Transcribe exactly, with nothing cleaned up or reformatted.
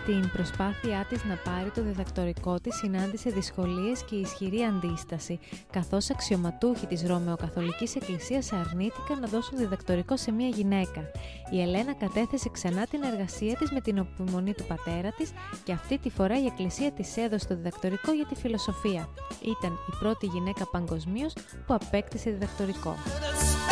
Στην προσπάθειά της να πάρει το διδακτορικό της συνάντησε δυσκολίες και ισχυρή αντίσταση, καθώς αξιωματούχοι της Ρωμαιοκαθολικής Εκκλησίας αρνήθηκαν να δώσουν διδακτορικό σε μια γυναίκα. Η Ελένα κατέθεσε ξανά την εργασία της με την επιμονή του πατέρα της και αυτή τη φορά η Εκκλησία της έδωσε το διδακτορικό για τη φιλοσοφία. Ήταν η πρώτη γυναίκα παγκοσμίως που απέκτησε διδακτορικό.